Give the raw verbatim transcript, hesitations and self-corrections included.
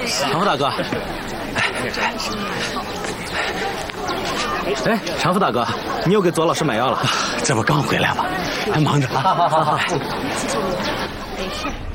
长福大哥，哎，长福大哥，你又给左老师买药了？ 这不刚回来吗？还忙着。 好好好好。 没事。